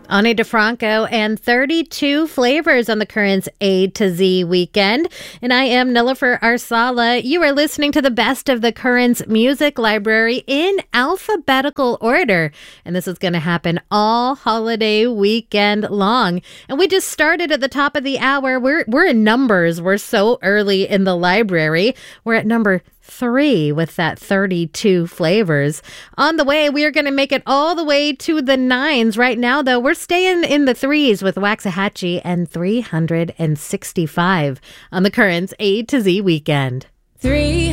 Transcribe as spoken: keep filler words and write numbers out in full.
Ani DeFranco and thirty-two flavors on the Currents A to Z weekend. And I am Nilofer Arsala. You are listening to the best of the Currents music library in alphabetical order. And this is going to happen all holiday weekend long. And we just started at the top of the hour. We're, we're in numbers. We're so early in the library. We're at number three with that thirty-two flavors. On the way, we are going to make it all the way to the nines. Right now, though, we're staying in the threes with Waxahachie and three hundred sixty-five on the Currents A to Z weekend. Three